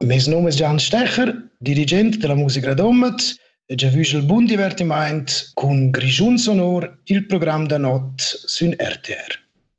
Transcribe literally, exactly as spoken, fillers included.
Mes num es Gian Stecher, dirigent della Musica Domet, e già vüs il bun divertiment cun Grischun sonor, il program da not sün R T R.